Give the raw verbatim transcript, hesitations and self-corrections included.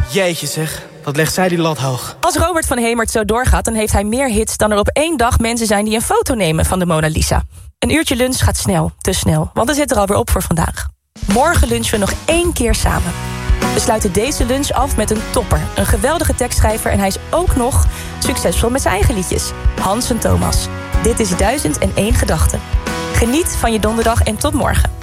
Jeetje zeg, wat legt zij die lat hoog. Als Robert van Hemert zo doorgaat, dan heeft hij meer hits dan er op één dag mensen zijn die een foto nemen van de Mona Lisa. Een uurtje lunch gaat snel, te snel, want we zitten er alweer op voor vandaag. Morgen lunchen we nog één keer samen. We sluiten deze lunch af met een topper, een geweldige tekstschrijver en hij is ook nog succesvol met zijn eigen liedjes. Hans en Thomas. Dit is duizend en één gedachten. Geniet van je donderdag en tot morgen.